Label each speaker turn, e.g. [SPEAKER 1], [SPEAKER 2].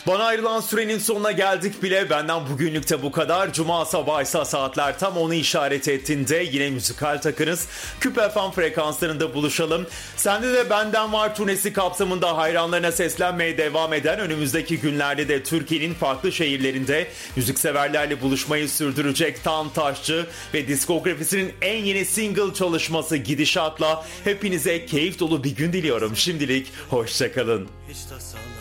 [SPEAKER 1] Bana ayrılan sürenin sonuna geldik bile. Benden bugünlük de bu kadar. Cuma sabahıysa saatler tam onu işaret ettiğinde yine müzikal takınız. Küp FM frekanslarında buluşalım. Sende de Benden Var turnesi kapsamında hayranlarına seslenmeye devam eden, önümüzdeki günlerde de Türkiye'nin farklı şehirlerinde müzikseverlerle buluşmayı sürdürecek Tan Taşçı ve diskografisinin en yeni single çalışması Gidişat'la hepinize keyif dolu bir gün diliyorum. Şimdilik hoşçakalın.